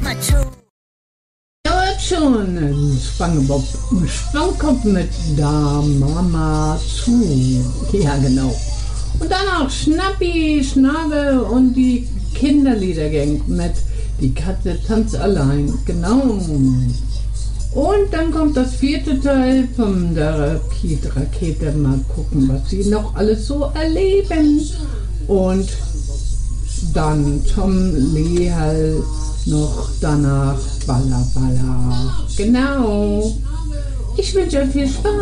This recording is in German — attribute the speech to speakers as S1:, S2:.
S1: Hört schon, SpongeBob Schwammkopf mit da Mama zu. Ja, genau. Und dann auch Schnappi, Schnabe und die Kinderliedergang mit Die Katze tanzt allein. Genau. Und dann kommt das 4. Teil von der Rakete. Mal gucken, was sie noch alles so erleben. Und dann Tom Lehal noch danach Balla Balla. Genau. Ich wünsche euch viel Spaß.